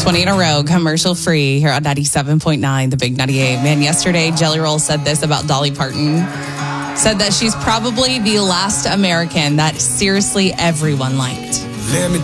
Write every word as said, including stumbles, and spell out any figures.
twenty in a row, commercial free here on ninety-seven point nine, The Big ninety-eight. Man, yesterday, Jelly Roll said this about Dolly Parton. Said that she's probably the last American that seriously everyone liked. Let me